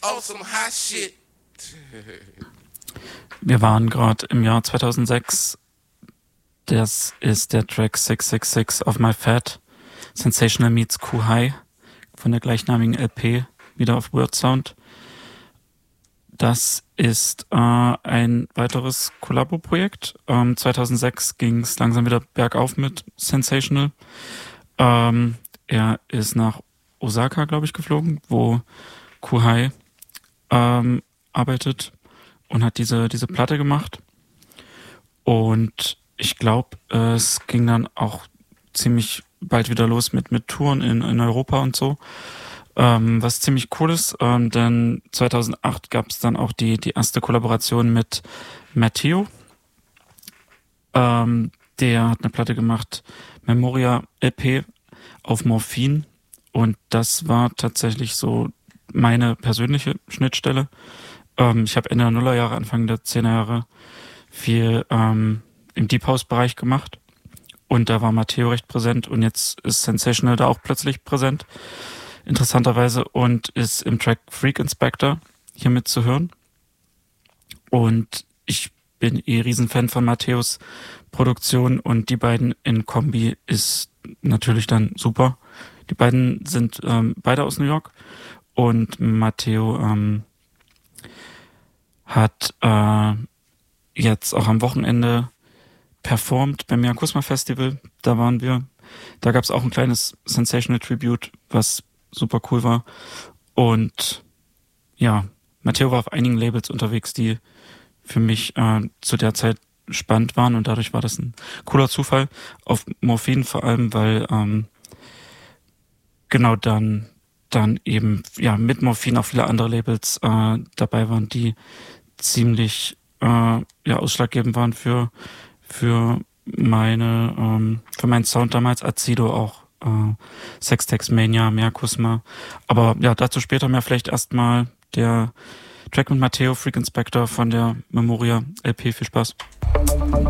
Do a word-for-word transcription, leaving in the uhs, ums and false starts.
Oh, some hot shit. Wir waren gerade im Jahr zweitausendsechs. Das ist der Track sechs sechs sechs of My Fat. Sensational meets Q-High von der gleichnamigen L P, wieder auf WordSound. Das ist äh, ein weiteres Kollabo-Projekt. Ähm, zweitausendsechs ging es langsam wieder bergauf mit Sensational. Ähm, er ist nach Osaka, glaube ich, geflogen, wo Q-High ähm, arbeitet und hat diese, diese Platte gemacht. Und ich glaube, es ging dann auch ziemlich bald wieder los mit, mit Touren in, in Europa und so. Ähm, was ziemlich cool ist, ähm, denn zweitausendacht gab es dann auch die, die erste Kollaboration mit Matteo. Ähm, der hat eine Platte gemacht, Memoria L P auf Morphin. Und das war tatsächlich so meine persönliche Schnittstelle. Ähm, ich habe Ende der Nullerjahre, Anfang der Zehnerjahre viel ähm, im Deep House-Bereich gemacht. Und da war Matteo recht präsent und jetzt ist Sensational da auch plötzlich präsent, interessanterweise, und ist im Track Freak Inspector hier mit zu hören. Und ich bin eh Riesenfan von Matteos Produktion und die beiden in Kombi ist natürlich dann super. Die beiden sind ähm, beide aus New York und Matteo ähm, hat äh, jetzt auch am Wochenende performt beim Yakusma Festival. Da waren wir. Da gab es auch ein kleines Sensational Tribute, was super cool war. Und ja, Matteo war auf einigen Labels unterwegs, die für mich äh, zu der Zeit spannend waren und dadurch war das ein cooler Zufall. Auf Morphin vor allem, weil ähm, genau dann dann eben ja mit Morphin auch viele andere Labels äh, dabei waren, die ziemlich äh, ja ausschlaggebend waren für für meine ähm, für meinen Sound damals, Azido auch, äh, Sextex Mania, Merkusma. Aber ja, dazu später mehr. Vielleicht erstmal der Track mit Matteo, Freak Inspector von der Memoria L P. Viel Spaß.